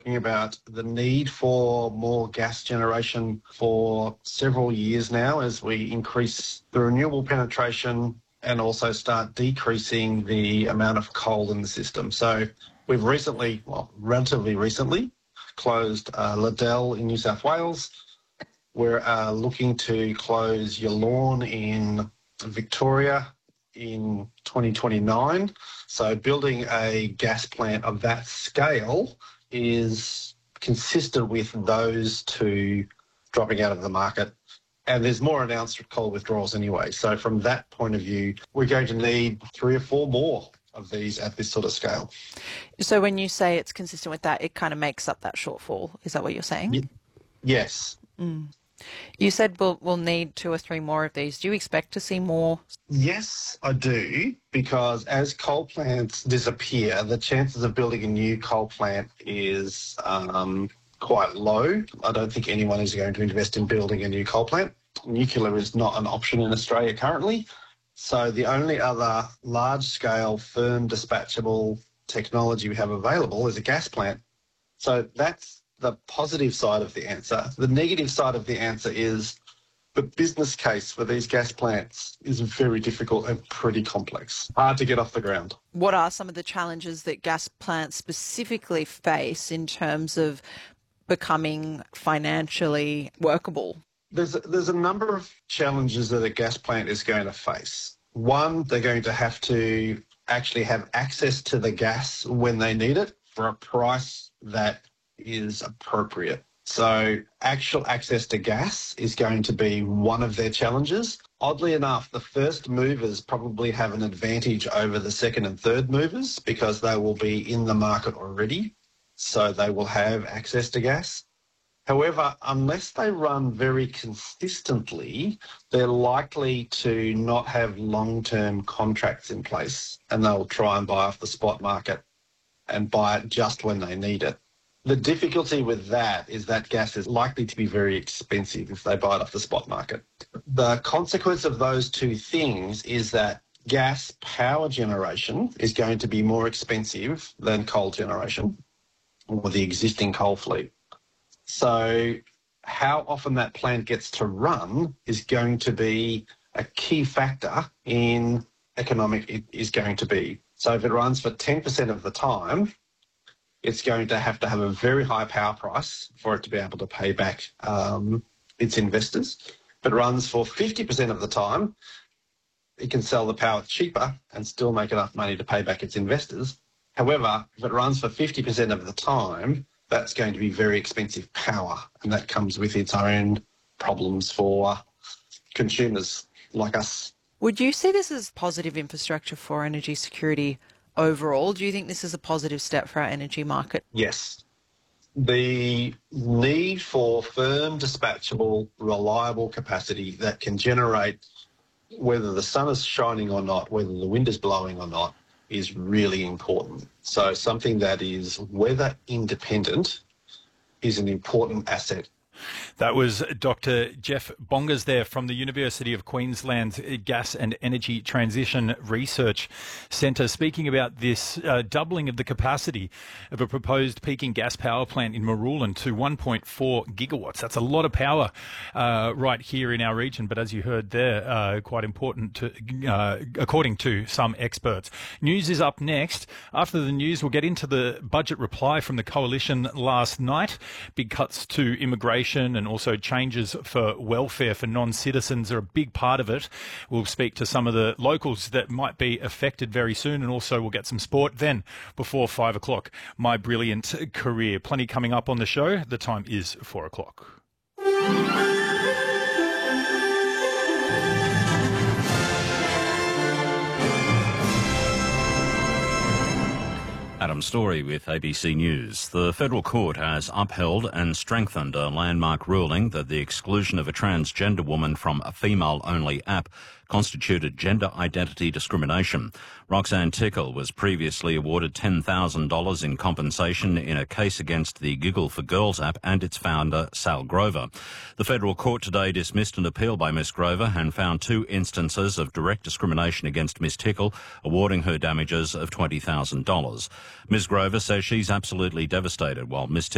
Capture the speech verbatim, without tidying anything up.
talking about the need for more gas generation for several years now as we increase the renewable penetration and also start decreasing the amount of coal in the system. So we've recently, well, relatively recently, closed uh, Liddell in New South Wales. We're uh, looking to close Yallourn in Victoria in twenty twenty-nine. So building a gas plant of that scale is consistent with those two dropping out of the market. And there's more announced coal withdrawals anyway. So from that point of view, we're going to need three or four more of these at this sort of scale. So when you say it's consistent with that, it kind of makes up that shortfall. Is that what you're saying? Y- yes. Mm. You said we'll, we'll need two or three more of these. Do you expect to see more? Yes, I do, because as coal plants disappear, the chances of building a new coal plant is um, quite low. I don't think anyone is going to invest in building a new coal plant. Nuclear is not an option in Australia currently. So the only other large-scale, firm, dispatchable technology we have available is a gas plant. So that's the positive side of the answer. The negative side of the answer is the business case for these gas plants is very difficult and pretty complex, hard to get off the ground. What are some of the challenges that gas plants specifically face in terms of becoming financially workable? There's a, there's a number of challenges that a gas plant is going to face. One, they're going to have to actually have access to the gas when they need it for a price that is appropriate. So actual access to gas is going to be one of their challenges. Oddly enough, the first movers probably have an advantage over the second and third movers because they will be in the market already, so they will have access to gas. However, unless they run very consistently, they're likely to not have long-term contracts in place, and they'll try and buy off the spot market and buy it just when they need it. The difficulty with that is that gas is likely to be very expensive if they buy it off the spot market. The consequence of those two things is that gas power generation is going to be more expensive than coal generation or the existing coal fleet. So how often that plant gets to run is going to be a key factor in economic it is going to be. So if it runs for ten percent of the time, it's going to have to have a very high power price for it to be able to pay back um, its investors. If it runs for fifty percent of the time, it can sell the power cheaper and still make enough money to pay back its investors. However, if it runs for fifty percent of the time, that's going to be very expensive power, and that comes with its own problems for consumers like us. Would you see this as positive infrastructure for energy security overall? Do you think this is a positive step for our energy market? Yes. The need for firm, dispatchable, reliable capacity that can generate whether the sun is shining or not, whether the wind is blowing or not, is really important. So something that is weather independent is an important asset. That was Doctor Jeff Bongas there from the University of Queensland's Gas and Energy Transition Research Centre, speaking about this uh, doubling of the capacity of a proposed peaking gas power plant in Marulan to one point four gigawatts. That's a lot of power uh, right here in our region, but as you heard there, uh, quite important to, uh, according to some experts. News is up next. After the news, we'll get into the budget reply from the coalition last night. Big cuts to immigration and also changes for welfare for non-citizens are a big part of it. We'll speak to some of the locals that might be affected very soon, and also we'll get some sport then before five o'clock. My Brilliant Career. Plenty coming up on the show. The time is four o'clock. Adam Story with A B C News. The federal court has upheld and strengthened a landmark ruling that the exclusion of a transgender woman from a female-only app constituted gender identity discrimination. Roxanne Tickle was previously awarded ten thousand dollars in compensation in a case against the Giggle for Girls app and its founder, Sal Grover. The federal court today dismissed an appeal by Miss Grover and found two instances of direct discrimination against Miss Tickle, awarding her damages of twenty thousand dollars. Miss Grover says she's absolutely devastated, while Miss Tickle